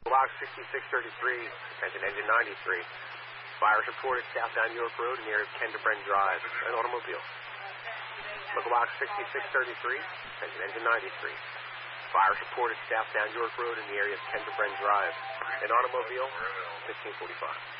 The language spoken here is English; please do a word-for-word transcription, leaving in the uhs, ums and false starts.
Box sixty-six thirty-three, attention engine ninety-three. Fires reported southbound York Road in the area of Kendra-Bren Drive, an automobile. Local box sixty-six thirty-three, attention engine ninety-three. Fires reported southbound York Road in the area of Kendra-Bren Drive, an automobile, fifteen forty-five.